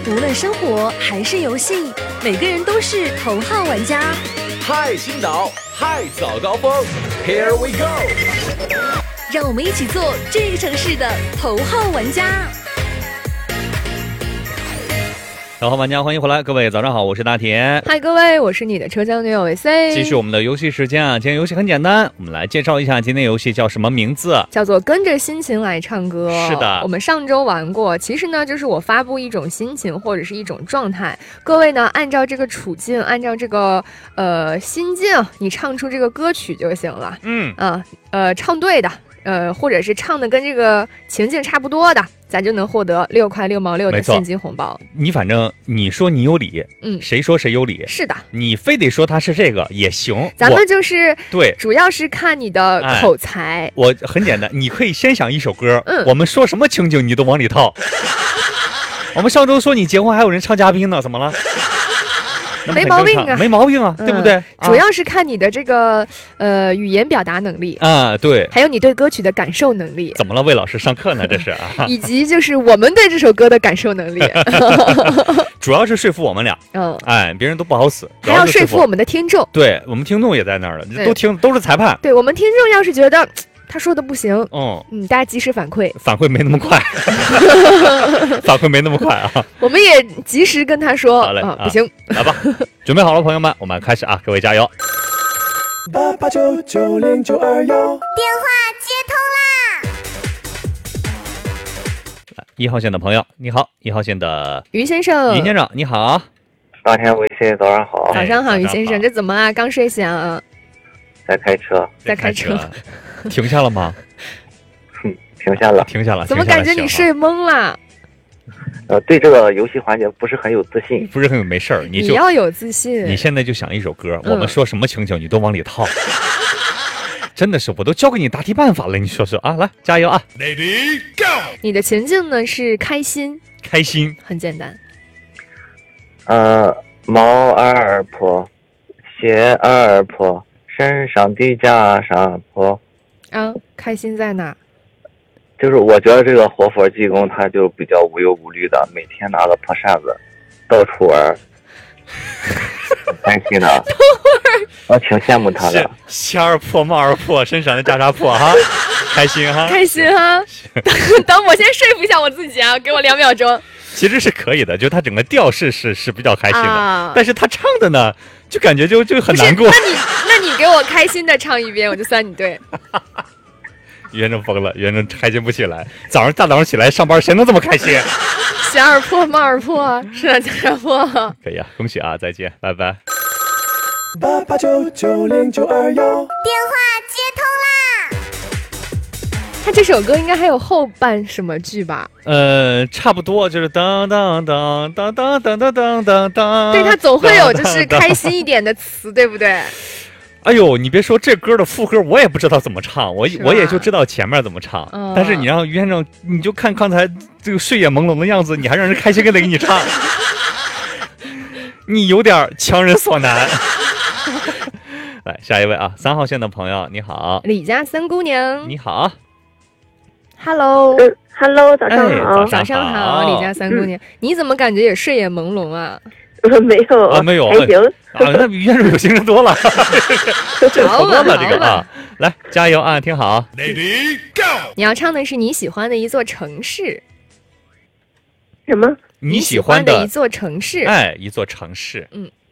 无论生活还是游戏，每个人都是头号玩家。 嗨，青岛，嗨，早高峰 ，Here we go！ 让我们一起做这个城市的头号玩家。 头号玩家，欢迎回来，各位早上好，我是大田。 嗨，各位，我是你的车厢女友 VC。 继续我们的游戏时间啊，今天游戏很简单，我们来介绍一下今天游戏叫什么名字？ 叫做跟着心情来唱歌。 是的， 我们上周玩过。其实呢，就是我发布一种心情或者是一种状态，各位呢按照这个处境，按照这个心境，你唱出这个歌曲就行了。唱对的。或者是唱的跟这个情境差不多的，咱就能获得6块6毛6的现金红包。 你反正你说你有理，谁说谁有理？ 是的， 你非得说他是这个也行。 咱们就是对， 主要是看你的口才。 我很简单，你可以先想一首歌，我们说什么情景你都往里套。我们上周说你结婚还有人唱嘉宾呢，怎么了？ 没毛病啊， 没毛病啊，对不对？ 主要是看你的这个语言表达能力啊，对， 还有你对歌曲的感受能力。 怎么了？魏老师上课呢？这是啊， 以及就是我们对这首歌的感受能力， 主要是说服我们俩。别人都不好使， 还要说服我们的听众。 对，我们听众也在那儿了，都是裁判。 对，我们听众要是觉得他说的不行，大家及时反馈没那么快，反馈没那么快啊！ 我们也及时跟他说， 好嘞， 不行， 来吧，准备好了，朋友们，我们开始啊！各位加油！88990921， 电话接通啦 ！1号线的朋友，你好！1号线的于先生， 你好！ 大田微信，早上好！ 早上好，于先生，这怎么啊？刚睡醒？ 在开车， 停下了吗？停下了。 怎么感觉你睡懵了？ 对这个游戏环节不是很有自信， 没事儿，你要有自信。 你现在就想一首歌，我们说什么情景你都往里套。真的是，我都教给你答题办法了，你说说啊，来加油啊 ！Lady Go！ 你的情境呢是开心，很简单。 猫儿婆，鞋儿破，身上的袈裟破。 开心在哪？ 就是我觉得这个活佛济公他就比较无忧无虑的，每天拿个破扇子到处玩，开心的。我挺羡慕他的。 鞋儿破，帽儿破，身上的袈裟破哈，开心哈。 等我先说服一下我自己啊，给我2秒钟。 其实是可以的，就他整个调式是比较开心的，但是他唱的呢，就感觉就很难过。 那你给我开心的唱一遍，我就算你对。 袁正疯了，袁正开心不起来。大早上起来上班，谁能这么开心？ 鞋儿破，帽儿破，身上袈裟破。 可以啊，恭喜啊，再见，拜拜。 88990921， 电话接通啦！ 他这首歌应该还有后半什么句吧？ 差不多就是当当当当当当当当当当。 对，他总会有就是开心一点的词，对不对？ 哎呦，你别说这歌的副歌，我也不知道怎么唱，我也就知道前面怎么唱。但是你让于先生，你就看刚才这个睡眼朦胧的样子，你还让人开心跟着给你唱，你有点强人所难。来，下一位啊，3号线的朋友，你好， 李家三姑娘， 你好 ，Hello， 早上好， 早上好，李家三姑娘，你怎么感觉也睡眼朦胧啊？ 没有， 还行那比原著有精神多了，这好多了这个啊！来，加油啊，听好 ，Lady Go！ 你要唱的是你喜欢的一座城市， 什么？ 你喜欢的一座城市？ 一座城市。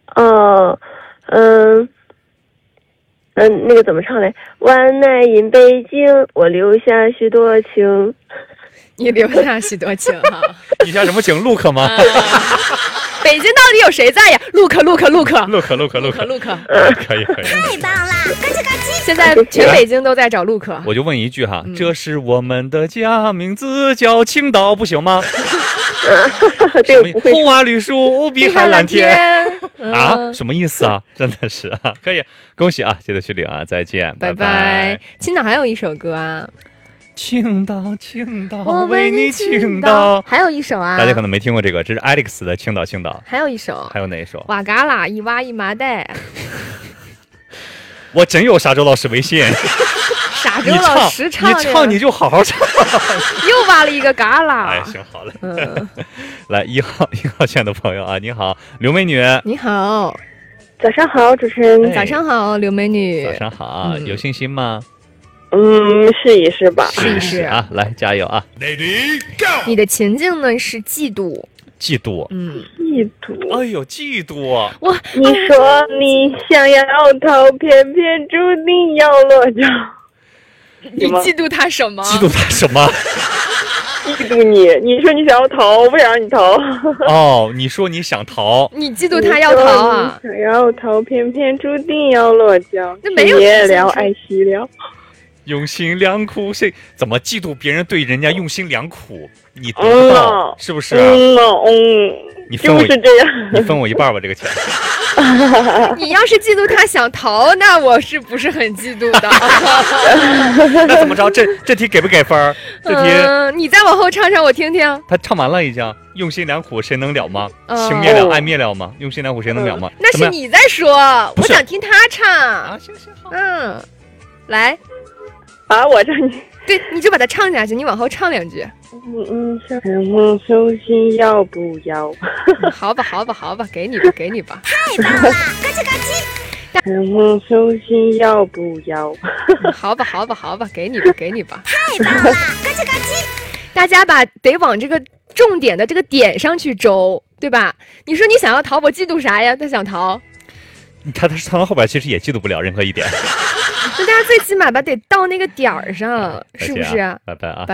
那个怎么唱来？万难因北京，我留下许多情。 你留下许多情哈？ 你下什么情？陆可吗？ 北京到底有谁在呀？陆可。 可以。 太棒了！赶紧！ 现在全北京都在找陆可。 我就问一句哈，这是我们的家，名字叫青岛，不行吗？ 这个不会。 红花绿树，碧海蓝天啊，什么意思啊？真的是啊，可以，恭喜啊，记得去领啊，再见， 拜拜。青岛还有一首歌啊。 青岛，我为你倾倒。 还有一首啊， 大家可能没听过这个，这是 Alex 的《青岛》。 还有一首， 还有哪一首？ 瓦嘎啦，一挖一麻袋。 我真有沙洲老师微信。 傻周老师唱你就好好唱， 又挖了一个旮旯。 哎，行好了，来1号线的朋友啊，你好，刘美女， 你好， 早上好，主持人。 早上好，刘美女。 早上好，有信心吗？ 试一试吧， 试一试啊，来加油啊 Lady Go！ 你的情境呢是嫉妒， 嫉妒， 嫉妒。 哎呦，嫉妒！ 你说你想要逃，偏偏注定要落脚。 你嫉妒他什么？ 嫉妒他什么？ 嫉妒你，你说你想要逃，我不想让你逃。 哦，你说你想逃， 你嫉妒他要逃啊？ 想要逃，偏偏注定要落脚。 那没有别聊，爱惜了。 用心良苦，谁怎么嫉妒别人对人家用心良苦？你得不到，是不是？你分我就是这样， 你分我一半吧，这个钱。 你要是嫉妒他想逃，那我是不是很嫉妒的？ 那怎么着？这题给不给分？这题， 你再往后唱唱我听听。 他唱完了已经。用心良苦谁能了吗？情灭了，爱灭了吗？用心良苦谁能了吗？ 那是你在说，我想听他唱啊。行好。 来。 啊，我唱你， 对，你就把它唱下去，你往后唱2句。 手心要不要？ 好吧，给你吧。 太棒了，咯吱咯吱。手心要不要？ 好吧，给你吧。 太棒了，咯吱咯吱。 大家得往这个重点的这个点上去周，对吧？你说你想要逃，我嫉妒啥呀？他想逃。 他唱到后边其实也嫉妒不了任何一点。 那大家最起码得到那个点儿上，是不是？ 拜拜啊。